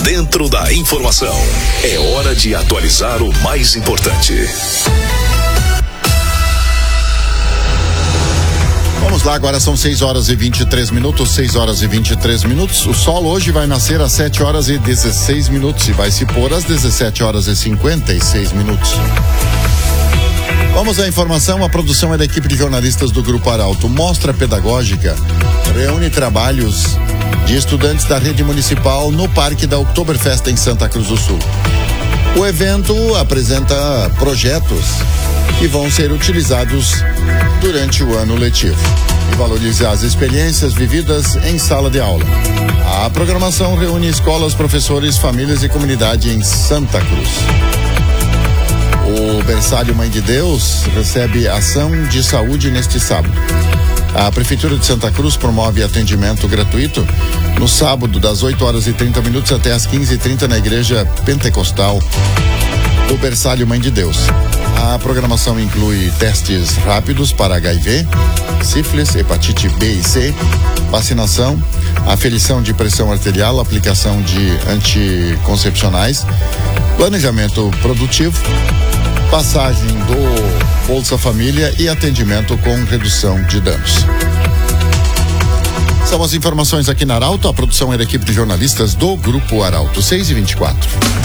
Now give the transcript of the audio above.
dentro da informação. É hora de atualizar o mais importante. Vamos lá, agora são 6 horas e 23 minutos, 6 horas e 23 minutos. O sol hoje vai nascer às 7 horas e 16 minutos e vai se pôr às 17 horas e 56 minutos. Vamos à informação. A produção é da equipe de jornalistas do Grupo Arauto. Mostra pedagógica reúne trabalhos de estudantes da rede municipal no Parque da Oktoberfest em Santa Cruz do Sul. O evento apresenta projetos que vão ser utilizados durante o ano letivo e valoriza as experiências vividas em sala de aula. A programação reúne escolas, professores, famílias e comunidade em Santa Cruz. O berçário Mãe de Deus recebe ação de saúde neste sábado. A Prefeitura de Santa Cruz promove atendimento gratuito no sábado das 8 horas e 30 minutos até as 15h30 na Igreja Pentecostal do Berçário Mãe de Deus. A programação inclui testes rápidos para HIV, sífilis, hepatite B e C, vacinação, aferição de pressão arterial, aplicação de anticoncepcionais, planejamento produtivo, passagem do Bolsa Família e atendimento com redução de danos. São as informações aqui na Arauto. A produção é da equipe de jornalistas do Grupo Arauto. 6h24.